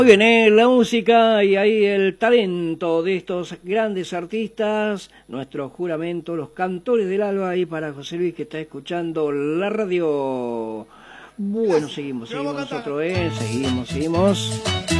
Muy bien, la música y ahí el talento de estos grandes artistas, nuestro juramento, los cantores del alba, ahí para José Luis que está escuchando la radio. Bueno, seguimos nosotros, seguimos.